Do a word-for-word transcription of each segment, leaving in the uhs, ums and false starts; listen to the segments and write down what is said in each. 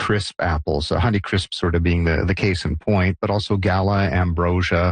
Crisp apples, uh, Honeycrisp sort of being the, the case in point, but also Gala, Ambrosia,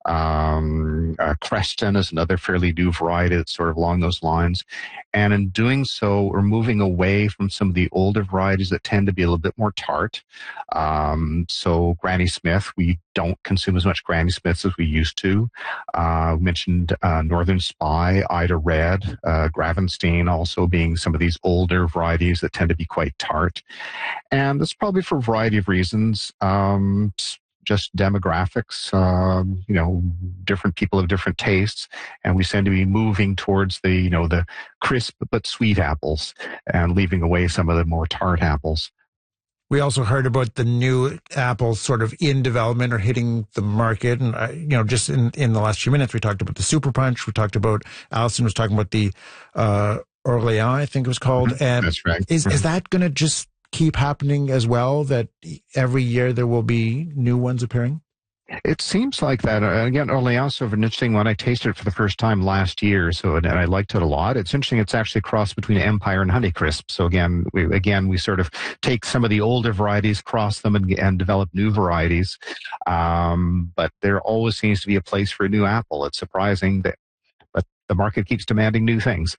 um, uh, Creston is another fairly new variety that's sort of along those lines. And in doing so, we're moving away from some of the older varieties that tend to be a little bit more tart. Um, so Granny Smith, we don't consume as much Granny Smiths as we used to. Uh, we mentioned uh, Northern Spy, Ida Red, uh, Gravenstein also being some of these older varieties that tend to be quite tart. And that's probably for a variety of reasons. Um, just demographics, um, you know, different people have different tastes, and we seem to be moving towards the, you know, the crisp but sweet apples and leaving away some of the more tart apples. We also heard about the new apples sort of in development or hitting the market. And, uh, you know, just in, in the last few minutes, we talked about the Super Punch. We talked about, Allison was talking about the uh, Orléans, I think it was called. And that's right. Is, is that going to just keep happening as well, that every year there will be new ones appearing? It seems like that. Uh, again, Orléans is sort of an interesting one. I tasted it for the first time last year, so and I liked it a lot. It's interesting. It's actually a cross between Empire and Honeycrisp. So again, we, again, we sort of take some of the older varieties, cross them, and, and develop new varieties. Um, but there always seems to be a place for a new apple. It's surprising that, but the market keeps demanding new things.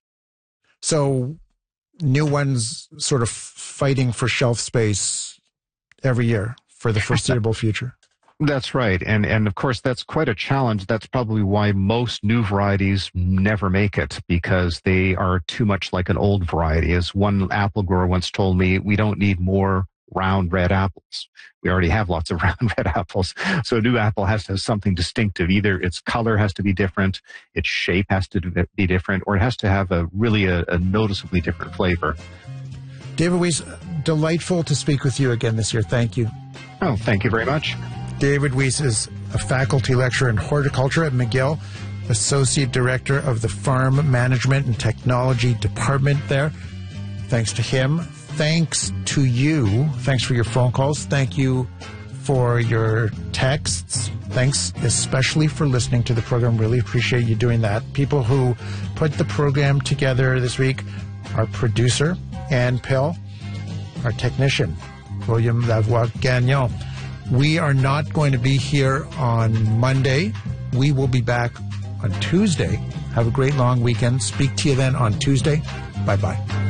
So new ones sort of fighting for shelf space every year for the foreseeable future. That's right. And, and of course, that's quite a challenge. That's probably why most new varieties never make it, because they are too much like an old variety. As one apple grower once told me, we don't need more round red apples. We already have lots of round red apples. So a new apple has to have something distinctive. Either its color has to be different, its shape has to be different, or it has to have a really a, a noticeably different flavor. David Weiss, delightful to speak with you again this year. Thank you. Oh, thank you very much. David Weiss is a faculty lecturer in horticulture at McGill, associate director of the Farm Management and Technology Department there. Thanks to him. Thanks to you. Thanks for your phone calls. Thank you for your texts. Thanks especially for listening to the program. Really appreciate you doing that. People who put the program together this week, our producer, Ann Pill, our technician, William Lavoie-Gagnon. We are not going to be here on Monday. We will be back on Tuesday. Have a great long weekend. Speak to you then on Tuesday. Bye-bye.